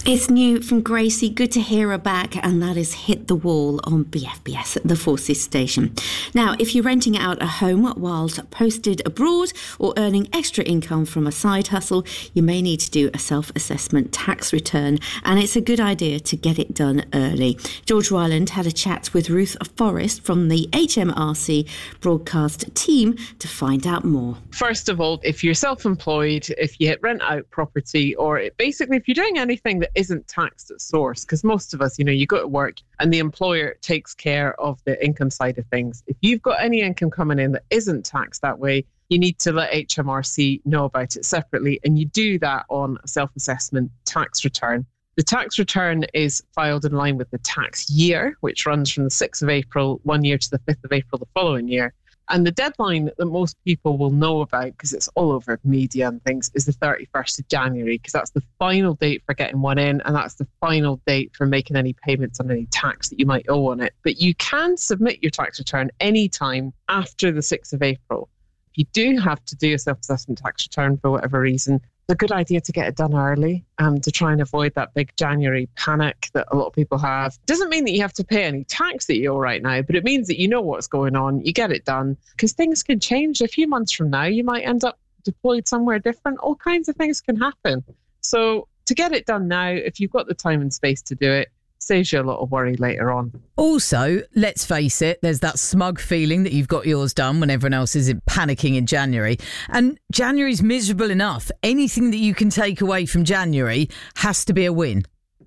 It's new from Gracie. Good to hear her back, and that is Hit the Wall on BFBS at the Forces station. Now, if you're renting out a home whilst posted abroad or earning extra income from a side hustle, you may need to do a self-assessment tax return, and it's a good idea to get it done early. George Ryland had a chat with Ruth Forrest from the HMRC broadcast team to find out more. First of all, if you're self-employed, if you rent out property, or basically if you're doing anything that isn't taxed at source, because most of us, you go to work and the employer takes care of the income side of things. If you've got any income coming in that isn't taxed that way, you need to let HMRC know about it separately, and you do that on a self-assessment tax return. The tax return is filed in line with the tax year, which runs from the 6th of April one year to the 5th of April the following year. And the deadline that most people will know about, because it's all over media and things, is the 31st of January, because that's the final date for getting one in, and that's the final date for making any payments on any tax that you might owe on it. But you can submit your tax return anytime after the 6th of April. If you do have to do a self-assessment tax return for whatever reason, it's a good idea to get it done early to try and avoid that big January panic that a lot of people have. Doesn't mean that you have to pay any tax that you owe right now, but it means that you know what's going on, you get it done, because things can change. A few months from now, you might end up deployed somewhere different. All kinds of things can happen. So to get it done now, if you've got the time and space to do it, saves you a lot of worry later on. Also, let's face it, there's that smug feeling that you've got yours done when everyone else is panicking in January. And January's miserable enough. Anything that you can take away from January has to be a win.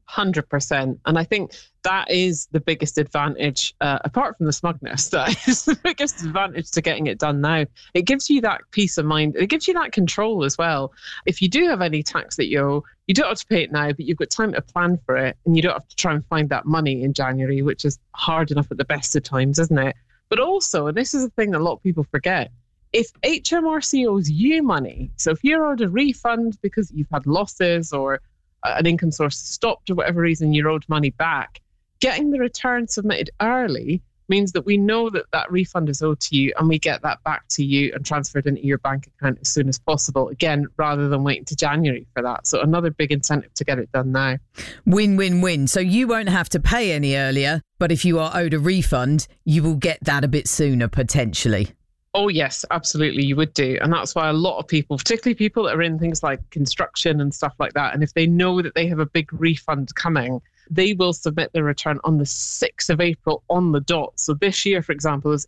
100%. And I think that is the biggest advantage, apart from the smugness, that is the biggest advantage to getting it done now. It gives you that peace of mind. It gives you that control as well. If you do have any tax that you owe, you don't have to pay it now, but you've got time to plan for it, and you don't have to try and find that money in January, which is hard enough at the best of times, isn't it? But also, and this is a thing that a lot of people forget, if HMRC owes you money, so if you're owed a refund because you've had losses or an income source stopped or whatever reason you're owed money back, getting the return submitted early means that we know that that refund is owed to you, and we get that back to you and transferred into your bank account as soon as possible, again, rather than waiting to January for that. So another big incentive to get it done now. Win, win, win. So you won't have to pay any earlier, but if you are owed a refund, you will get that a bit sooner potentially. Oh, yes, absolutely, you would do. And that's why a lot of people, particularly people that are in things like construction and stuff like that, and if they know that they have a big refund coming, they will submit their return on the 6th of April on the dot. So this year, for example, there's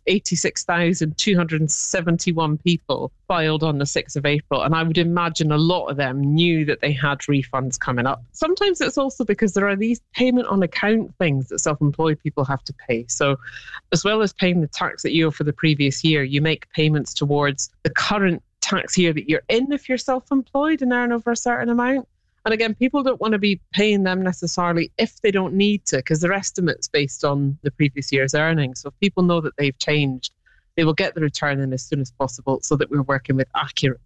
86,271 people filed on the 6th of April. And I would imagine a lot of them knew that they had refunds coming up. Sometimes it's also because there are these payment on account things that self-employed people have to pay. So as well as paying the tax that you owe for the previous year, you make payments towards the current tax year that you're in if you're self-employed and earn over a certain amount. And again, people don't want to be paying them necessarily if they don't need to, because their estimate's based on the previous year's earnings. So if people know that they've changed, they will get the return in as soon as possible so that we're working with accurate